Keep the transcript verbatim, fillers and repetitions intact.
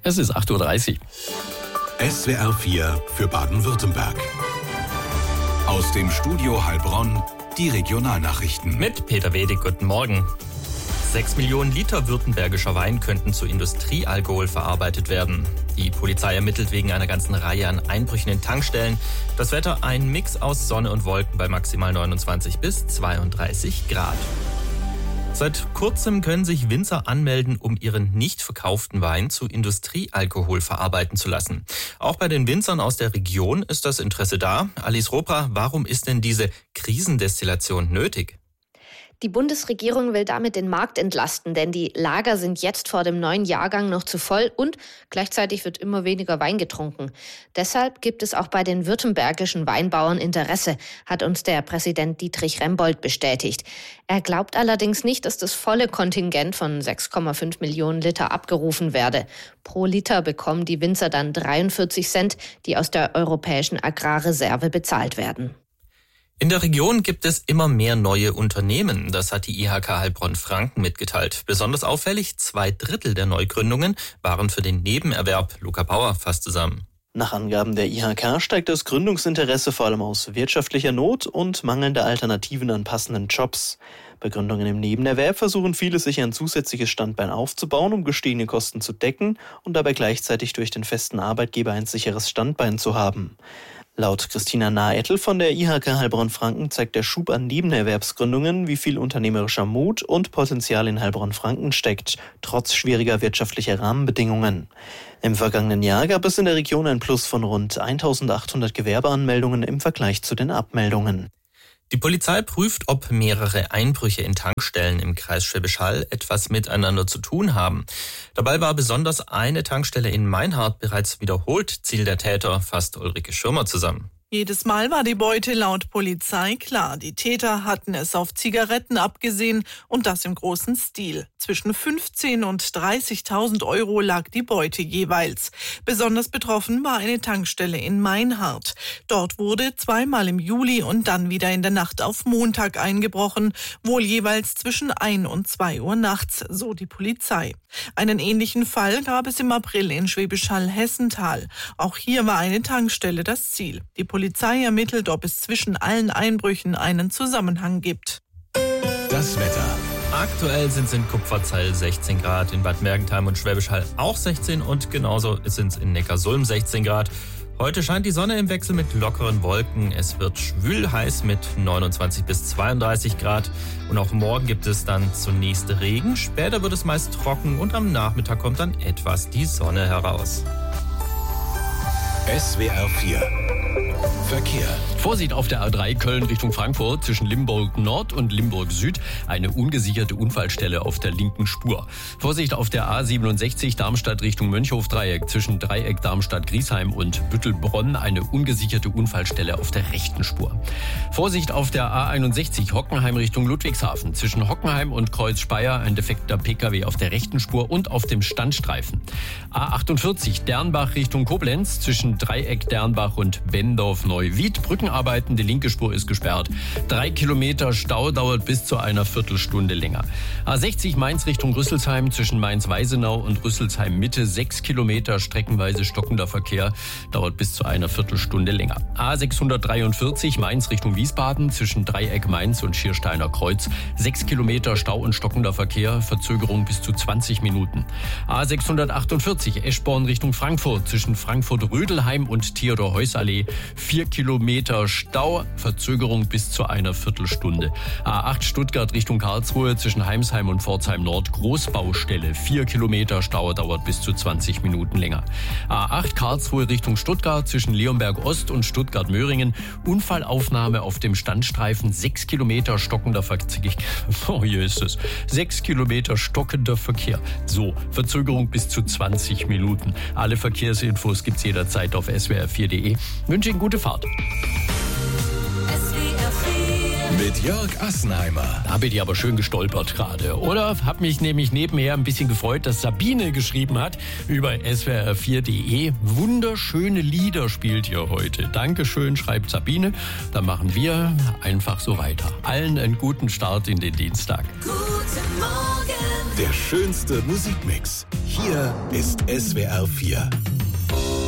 Es ist acht Uhr dreißig. S W R vier für Baden-Württemberg. Aus dem Studio Heilbronn die Regionalnachrichten. Mit Peter Wedig, guten Morgen. Sechs Millionen Liter württembergischer Wein könnten zu Industriealkohol verarbeitet werden. Die Polizei ermittelt wegen einer ganzen Reihe an Einbrüchen in Tankstellen. Das Wetter ein Mix aus Sonne und Wolken bei maximal neunundzwanzig bis zweiunddreißig Grad. Seit kurzem können sich Winzer anmelden, um ihren nicht verkauften Wein zu Industriealkohol verarbeiten zu lassen. Auch bei den Winzern aus der Region ist das Interesse da. Alice Roper, warum ist denn diese Krisendestillation nötig? Die Bundesregierung will damit den Markt entlasten, denn die Lager sind jetzt vor dem neuen Jahrgang noch zu voll und gleichzeitig wird immer weniger Wein getrunken. Deshalb gibt es auch bei den württembergischen Weinbauern Interesse, hat uns der Präsident Dietrich Rembold bestätigt. Er glaubt allerdings nicht, dass das volle Kontingent von sechs Komma fünf Millionen Liter abgerufen werde. Pro Liter bekommen die Winzer dann dreiundvierzig Cent, die aus der Europäischen Agrarreserve bezahlt werden. In der Region gibt es immer mehr neue Unternehmen. Das hat die I H K Heilbronn-Franken mitgeteilt. Besonders auffällig, zwei Drittel der Neugründungen waren für den Nebenerwerb. Luca Bauer fasst zusammen. Nach Angaben der I H K steigt das Gründungsinteresse vor allem aus wirtschaftlicher Not und mangelnder Alternativen an passenden Jobs. Bei Gründungen im Nebenerwerb versuchen viele, sich ein zusätzliches Standbein aufzubauen, um gestiegene Kosten zu decken und dabei gleichzeitig durch den festen Arbeitgeber ein sicheres Standbein zu haben. Laut Christina Nahetl von der I H K Heilbronn-Franken zeigt der Schub an Nebenerwerbsgründungen, wie viel unternehmerischer Mut und Potenzial in Heilbronn-Franken steckt, trotz schwieriger wirtschaftlicher Rahmenbedingungen. Im vergangenen Jahr gab es in der Region ein Plus von rund eintausendachthundert Gewerbeanmeldungen im Vergleich zu den Abmeldungen. Die Polizei prüft, ob mehrere Einbrüche in Tankstellen im Kreis Schwäbisch Hall etwas miteinander zu tun haben. Dabei war besonders eine Tankstelle in Meinhardt bereits wiederholt Ziel der Täter, fasst Ulrike Schirmer zusammen. Jedes Mal war die Beute laut Polizei klar. Die Täter hatten es auf Zigaretten abgesehen und das im großen Stil. Zwischen fünfzehntausend und dreißigtausend Euro lag die Beute jeweils. Besonders betroffen war eine Tankstelle in Meinhardt. Dort wurde zweimal im Juli und dann wieder in der Nacht auf Montag eingebrochen, wohl jeweils zwischen ein und zwei Uhr nachts, so die Polizei. Einen ähnlichen Fall gab es im April in Schwäbisch Hall-Hessental. Auch hier war eine Tankstelle das Ziel. Die Polizei ermittelt, ob es zwischen allen Einbrüchen einen Zusammenhang gibt. Das Wetter. Aktuell sind es in Kupferzell sechzehn Grad, in Bad Mergentheim und Schwäbisch Hall auch sechzehn und genauso sind es in Neckarsulm sechzehn Grad. Heute scheint die Sonne im Wechsel mit lockeren Wolken. Es wird schwül heiß mit neunundzwanzig bis zweiunddreißig Grad. Und auch morgen gibt es dann zunächst Regen. Später wird es meist trocken und am Nachmittag kommt dann etwas die Sonne heraus. S W R vier Verkehr. Vorsicht auf der A drei Köln Richtung Frankfurt zwischen Limburg Nord und Limburg Süd. Eine ungesicherte Unfallstelle auf der linken Spur. Vorsicht auf der A siebenundsechzig Darmstadt Richtung Mönchhof-Dreieck zwischen Dreieck Darmstadt-Griesheim und Büttelbronn. Eine ungesicherte Unfallstelle auf der rechten Spur. Vorsicht auf der A einundsechzig Hockenheim Richtung Ludwigshafen zwischen Hockenheim und Kreuz Speyer. Ein defekter Pkw auf der rechten Spur und auf dem Standstreifen. A achtundvierzig Dernbach Richtung Koblenz zwischen Dreieck Dernbach und Bendorf-Neuwied. Brückenarbeiten, die linke Spur ist gesperrt. Drei Kilometer Stau dauert bis zu einer Viertelstunde länger. A sechzig Mainz Richtung Rüsselsheim zwischen Mainz-Weisenau und Rüsselsheim-Mitte. Sechs Kilometer streckenweise stockender Verkehr dauert bis zu einer Viertelstunde länger. A sechshundertdreiundvierzig Mainz Richtung Wiesbaden zwischen Dreieck Mainz und Schiersteiner Kreuz. Sechs Kilometer Stau und stockender Verkehr, Verzögerung bis zu zwanzig Minuten. A sechshundertachtundvierzig Eschborn Richtung Frankfurt zwischen Frankfurt-Rödelheim und Theodor-Heuss-Allee. Vier Kilometer Stau, Verzögerung bis zu einer Viertelstunde. A acht Stuttgart Richtung Karlsruhe zwischen Heimsheim und Pforzheim Nord. Großbaustelle. Vier Kilometer Stau, dauert bis zu zwanzig Minuten länger. A acht Karlsruhe Richtung Stuttgart zwischen Leonberg Ost und Stuttgart-Möhringen. Unfallaufnahme auf dem Standstreifen. Sechs Kilometer stockender Verkehr. Oh, hier ist es. Sechs Kilometer stockender Verkehr. So, Verzögerung bis zu zwanzig Minuten. Alle Verkehrsinfos gibt's jederzeit auf S W R vier Punkt de. Wünsche Ihnen gute Fahrt. Mit Jörg Assenheimer. Da bin ich aber schön gestolpert gerade, oder? Hab mich nämlich nebenher ein bisschen gefreut, dass Sabine geschrieben hat über S W R vier Punkt de. Wunderschöne Lieder spielt ihr heute. Dankeschön, schreibt Sabine. Dann machen wir einfach so weiter. Allen einen guten Start in den Dienstag. Guten Morgen. Der schönste Musikmix. Hier ist S W R vier.